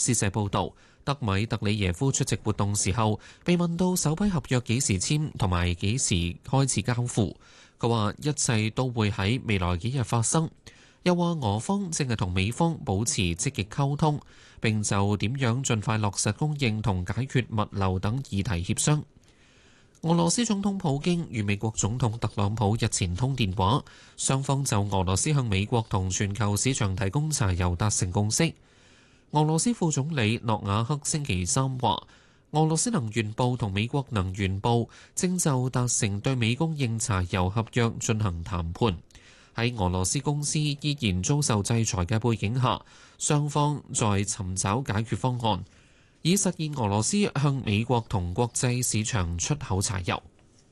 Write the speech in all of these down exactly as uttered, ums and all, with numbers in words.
斯社報導，德米特里耶夫出席活動時候，被問到首批合約幾時簽同埋幾時開始交付，佢話一切都會喺未來幾日發生。又話俄方正係同美方保持積極溝通，並就點樣盡快落實供應同解決物流等議題協商。俄羅斯總統普京與美國總統特朗普日前通電話，雙方就俄羅斯向美國同全球市場提供柴油達成共識。俄羅斯副總理諾瓦克星期三話，俄羅斯能源部同美國能源部正就達成對美供應柴油合約進行談判。喺俄羅斯公司依然遭受制裁嘅背景下，雙方在尋找解決方案，以實現俄羅斯向美國同國際市場出口柴油。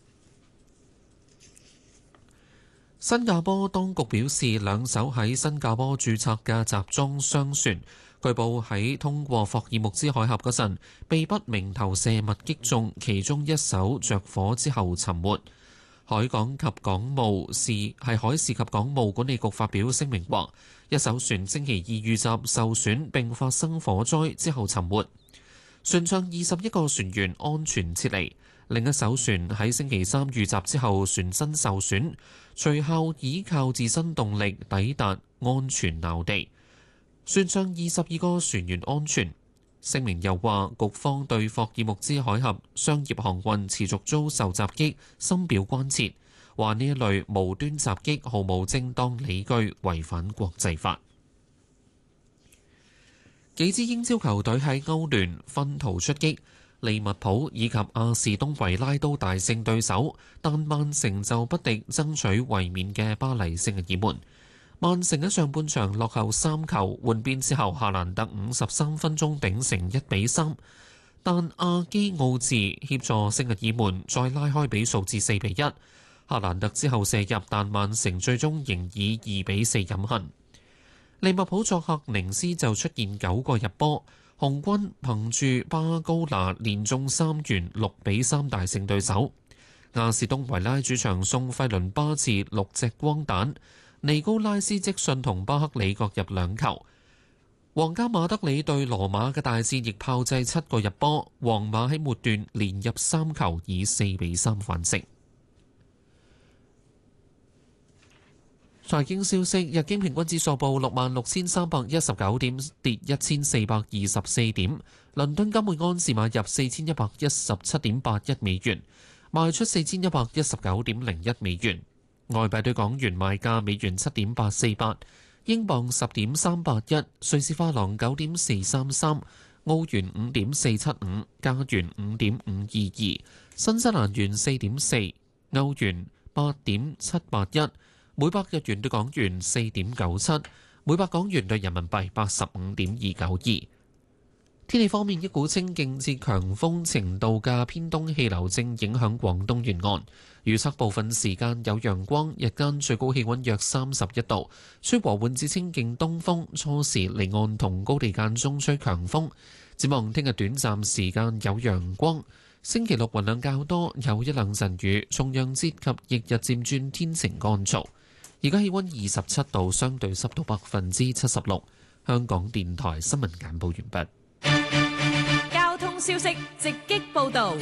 新加坡當局表示，兩艘喺新加坡註冊嘅集裝箱船，據報喺通過霍爾木茲海峽嗰陣，被不明投射物擊中，其中一艘着火之後沉沒。海港及港務事係海事及港務管理局發表聲明話，一艘船星期二遇襲受損並發生火災之後沉沒，船上二十一個船員安全撤離。另一艘船喺星期三遇襲之後船身受損，隨後依靠自身動力抵達安全錨地，船上二十二個船員安全。聲明又話，局方對霍爾木茲海峽商業航運持續遭受襲擊深表關切，話呢一類無端襲擊毫無正當理據，違反國際法。幾支英超球隊喺歐聯分途出擊，利物浦以及阿士東維拉都大勝對手，但曼城就不敵爭取衛冕嘅巴黎聖日耳門。曼城喺上半場落後三球，換邊之後，夏蘭特五十三分鐘頂成一比三，但阿基奧治協助聖日耳門再拉開比數至四比一。夏蘭特之後射入，但曼城最終仍以二比四飲恨。利物浦作客寧斯就出現九個入波，紅軍憑住巴高拿連中三元六比三大勝對手。亞士東維拉主場送費倫巴治六隻光蛋。尼高拉斯積遜同巴克里各入兩球，皇家馬德里對羅馬嘅大戰亦炮製七個入波，皇馬喺末段連入三球，以四比三反勝。財經消息：日經平均指數報六萬六千三百一十九點，跌一千四百二十四點。倫敦金每安士買入四千一百一十七點八一美元，賣出四千一百一十九點零一美元。外幣對港元賣價：美元七點八四八，英鎊十點三八一，瑞士法郎九點四三三，澳元五點四七五，加元五點五二二，新西蘭元四點四，歐元八點七八一，每百日元對港元四點九七，每百港元對人民幣八十五點二九二。天氣方面，一股清勁至強風程度嘅偏東氣流正影響廣東沿岸，預測部分時間有陽光，日間最高氣溫約三十一度，吹和緩至清勁東風，初時離岸同高地間中吹強風。展望聽日短暫時間有陽光，星期六雲量較多，有一兩陣雨，重陽節及翌日漸轉天晴乾燥。而家氣溫二十七度，相對濕度百分之七十六。香港電台新聞簡報完畢。 交通消息直擊報道。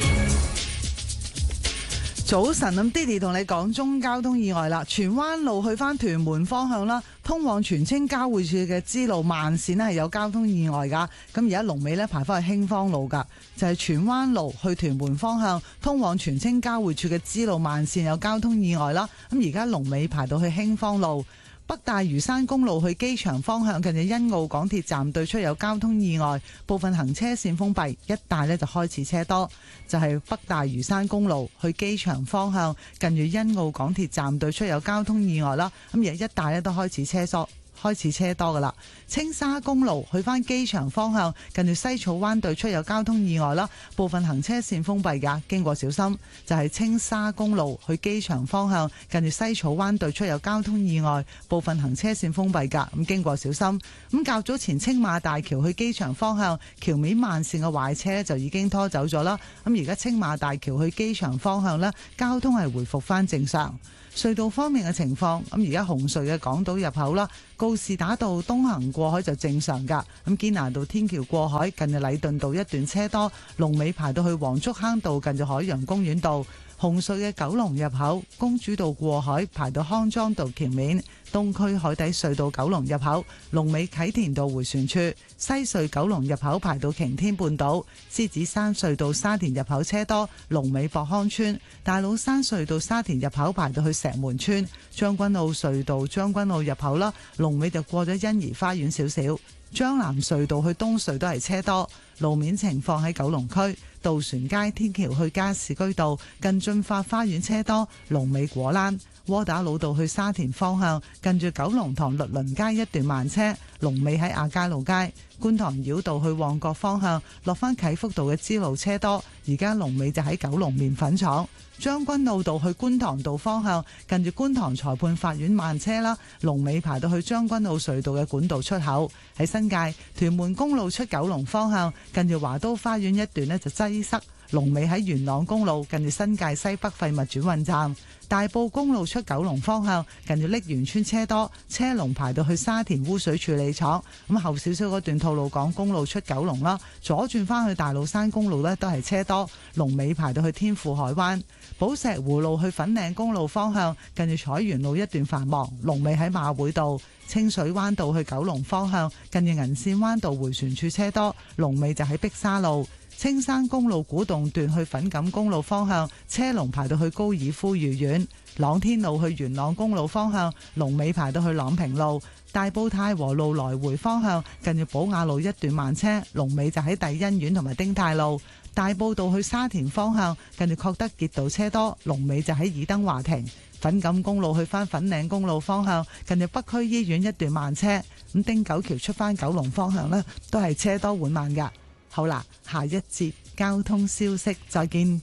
早晨，咁 Diddy 同你講中交通意外啦，荃灣路去翻屯門方向啦，通往荃青交匯處嘅支路慢線咧係有交通意外噶，咁而家龍尾咧排翻去興芳路噶，就係荃灣路去屯門方向通往荃青交匯處嘅支路慢線有交通意外啦，咁而家龍尾排到去興芳路。北大嶼山公路去機場方向近住欣澳港鐵站對出有交通意外，部分行車線封閉，一帶呢就開始車多。就係、是、北大嶼山公路去機場方向近住欣澳港鐵站對出有交通意外啦，咁而一帶呢都開始車疏。開始車多噶啦，青沙公路去返機場方向近住西草灣對出有交通意外啦，部分行車線封閉噶，經過小心。就係、是、青沙公路去機場方向近住西草灣對出有交通意外，部分行車線封閉噶，咁經過小心。咁較早前青馬大橋去機場方向橋面慢線嘅壞車就已經拖走咗啦，咁而家青馬大橋去機場方向呢，交通係回復翻正常。 隧道方面嘅情況，咁而家紅隧嘅港島入口啦，告士打道東行過海就正常㗎。咁堅拿道天橋過海近住禮頓道一段車多，龍尾排到去黃竹坑道近住海洋公園道。紅隧嘅九龍入口，公主道過海排到康莊道橋面，東區海底隧道九龍入口，龍尾啟田道迴旋處，西隧九龍入口排到擎天半島，獅子山隧道沙田入口車多，龍尾博康村，大老山隧道沙田入口排到去石門村，將軍澳隧道將軍澳入口啦，龍尾就過咗欣怡花園少少，將南隧道去東隧都係車多。路面情況喺九龍區渡船街天橋去加士居道近駿發花園車多，龍尾果欄；窩打老道去沙田方向近住九龍塘律倫街一段慢車，龍尾喺亞皆老街；觀塘繞道去旺角方向落返啟福道嘅支路車多，而家龍尾就喺九龍麵粉廠。將軍澳道去觀塘道方向近住觀塘裁判法院慢車啦，龍尾排到去將軍澳隧道嘅管道出口。喺新界屯門公路出九龍方向近住華都花園一段呢就擠塞，龍尾喺元朗公路近住新界西北廢物轉運站。大埔公路出九龍方向近住瀝源村車多，車龍排到去沙田污水處理廠。咁後少少嗰段吐露港公路出九龍啦，左轉翻去大老山公路呢都係車多，龍尾排到去天富海灣。寶石湖路去粉嶺公路方向近住彩園路一段繁忙，龍尾喺馬會道。清水灣道去九龍方向近住銀線灣道迴旋處車多，龍尾就喺碧沙路。青山公路古洞段去粉錦公路方向車龍排到去高爾夫御苑，朗天路去元朗公路方向龍尾排到去朗平路，大埔太和路來回方向近住寶雅路一段慢車，龍尾就喺帝欣苑同埋丁太路。大埔道去沙田方向近住確德傑道車多，龍尾就喺爾登華庭。粉錦公路去返粉嶺公路方向近住北區醫院一段慢車，咁汀九橋出返九龍方向呢都係車多緩慢㗎。好啦，下一節交通消息再見。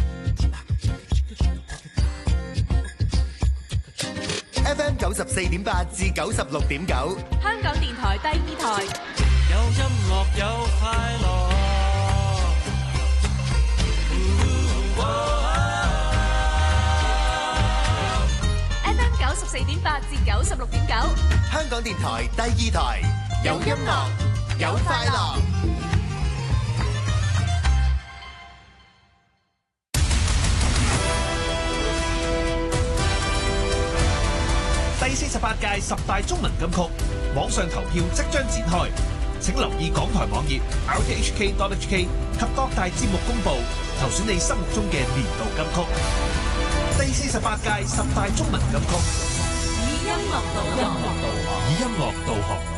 F M 九十四點八至九十六點九， 香港電台第二台。 有音樂有快樂。 F M 九十四點八至九十六點九， 香港電台第二台，有音樂有快樂。 第四十八屆十大中文金曲網上投票即將展開，請留意港台網頁 r t h k dot h k 及各大節目公佈，投選你心目中嘅年度金曲。第四十八屆十大中文金曲， 以音樂導航， 以音樂導航。